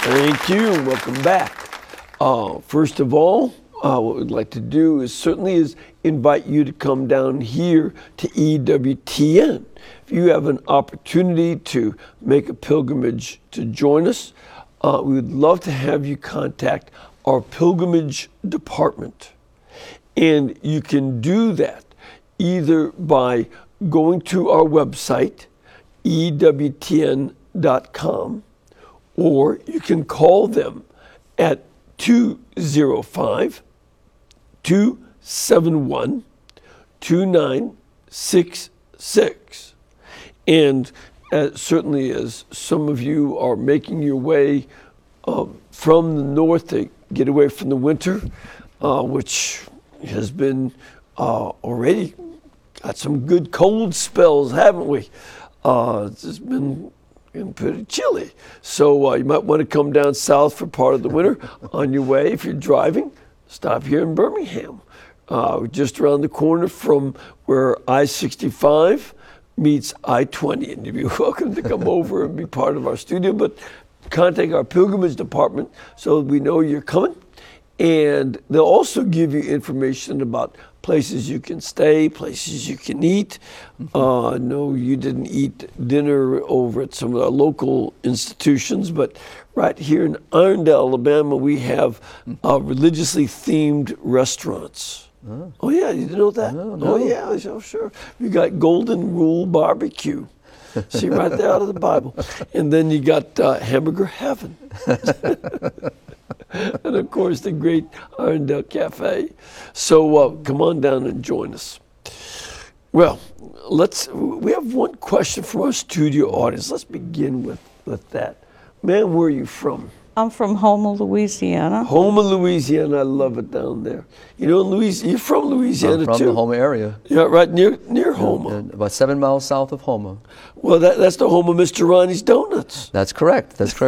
Thank you. Welcome back. First of all, what we'd like to do is invite you to come down here to EWTN. If you have an opportunity to make a pilgrimage to join us, we would love to have you contact our pilgrimage department. And you can do that either by going to our website, EWTN.com, or you can call them at 205-271-2966. And certainly as some of you are making your way from the north to get away from the winter, which has been already got some good cold spells, haven't we? It's been pretty chilly. So you might want to come down south for part of the winter. On your way, if you're driving, stop here in Birmingham. Just around the corner from where I-65 meets I-20. And you'd be welcome to come over and be part of our studio. But contact our pilgrimage department so we know you're coming. And they'll also give you information about places you can stay, places you can eat. No, you didn't eat dinner over at some of our local institutions, but right here in Irondale, Alabama, we have religiously themed restaurants. Oh yeah, you didn't know that? No. Oh yeah, sure. We got Golden Rule Barbecue. See, right there out of the Bible. And then you got Hamburger Heaven. And of course, the great Irondale Cafe. So come on down and join us. Well, we have one question from our studio audience. Let's begin with that. Man, where are you from? I'm from Houma, Louisiana. Houma, Louisiana. I love it down there. You know, you're from Louisiana, too? I'm from the Houma area. Yeah, right near Houma. About 7 miles south of Houma. Well, that's the home of Mr. Ronnie's Donuts. That's correct.